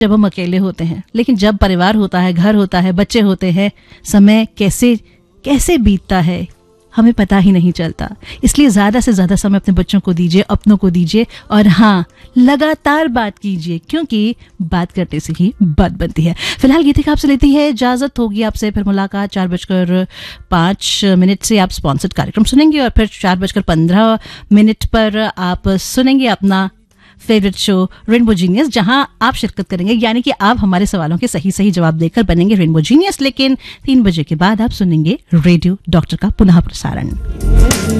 जब हम अकेले होते हैं, लेकिन जब परिवार होता है, घर होता है, बच्चे होते हैं, समय कैसे कैसे बीतता है हमें पता ही नहीं चलता। इसलिए ज़्यादा से ज़्यादा समय अपने बच्चों को दीजिए, अपनों को दीजिए, और हाँ, लगातार बात कीजिए, क्योंकि बात करने से ही बात बनती है। फिलहाल गीतिक आपसे लेती है इजाज़त, होगी आपसे फिर मुलाकात 4:05 से। आप स्पॉन्सर्ड कार्यक्रम सुनेंगे और फिर 4:15 पर आप सुनेंगे अपना फेवरेट शो रेनबो जीनियस, जहां आप शिरकत करेंगे, यानी कि आप हमारे सवालों के सही सही जवाब देकर बनेंगे रेनबो जीनियस। लेकिन 3 बजे के बाद आप सुनेंगे रेडियो डॉक्टर का पुनः प्रसारण।